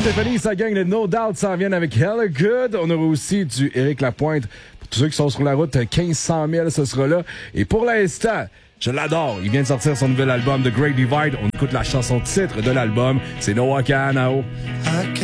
Stéphanie, sa gang de No Doubt s'en viennent avec Hella Good. On aura aussi du Éric Lapointe. Pour tous ceux qui sont sur la route, 1500 000, ce sera là. Et pour l'instant, je l'adore. Il vient de sortir son nouvel album, The Great Divide. On écoute la chanson titre de l'album. C'est Noah Kahanao.